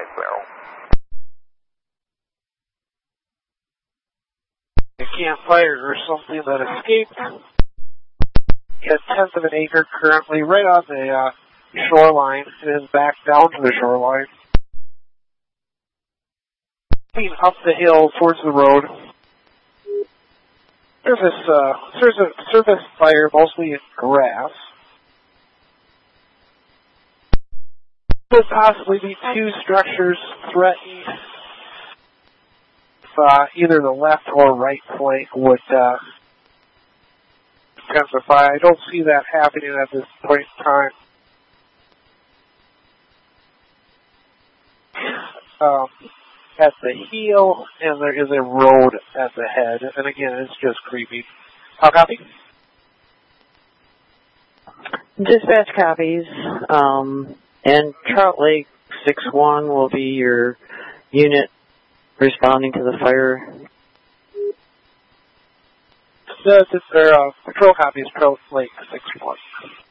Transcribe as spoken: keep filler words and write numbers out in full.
zero. A campfire or something that escaped. At tenth of an acre currently right on the uh, shoreline and is back down to the shoreline. Up the hill towards the road. Surface, uh, surface, surface fire, mostly in grass. Could possibly be two structures threatened. Uh, either the left or right flank would uh, intensify. I don't see that happening at this point in time. Um, at the heel, and there is a road at the head. And again, it's just creepy. How copy? Dispatch copies. Um, and Trout Lake six one will be your unit responding to the fire. The, the, their uh, patrol copy is Trout Lake six one.